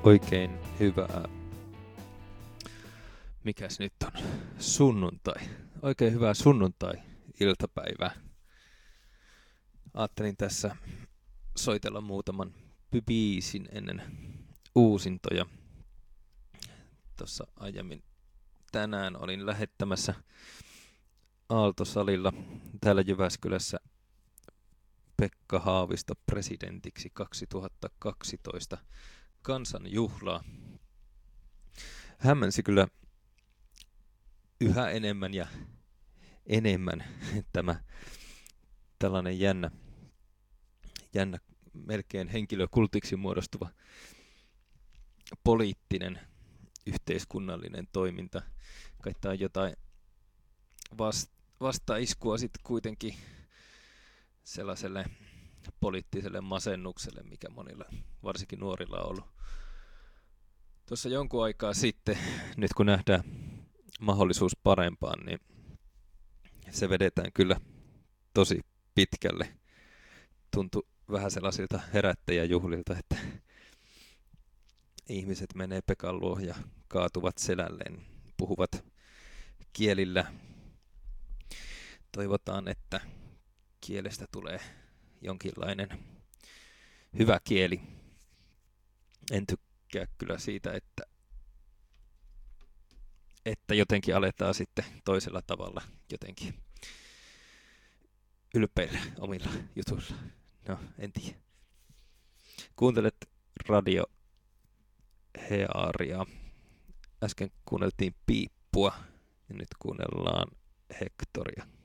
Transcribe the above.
Oikein hyvää, mikäs nyt on, sunnuntai. Oikein hyvää sunnuntai-iltapäivää. Ajattelin tässä soitella muutaman biisin ennen uusintoja. Tuossa aiemmin tänään olin lähettämässä Aaltosalilla täällä Jyväskylässä Pekka Haavisto presidentiksi 2012 kansanjuhlaa. Hämmensi kyllä yhä enemmän ja enemmän tämä tällainen jännä melkein henkilökultiksi muodostuva poliittinen yhteiskunnallinen toiminta. Kai tää on jotain vastaiskua sitten kuitenkin sellaiselle poliittiselle masennukselle, mikä monilla, varsinkin nuorilla on ollut tuossa jonkun aikaa sitten. Nyt kun nähdään mahdollisuus parempaan, niin se vedetään kyllä tosi pitkälle. Tuntui vähän sellaisilta herättäjäjuhlilta, että ihmiset menee Pekan luo ja kaatuvat selälleen, puhuvat kielillä. Toivotaan, että kielestä tulee jonkinlainen hyvä kieli. En tykkää kyllä siitä, että jotenkin aletaan sitten toisella tavalla jotenkin ylpeillä omilla jutuilla. No, en tiedä. Kuuntelet Radio Hearia. Äsken kuunneltiin Piippua ja nyt kuunnellaan Hektoria.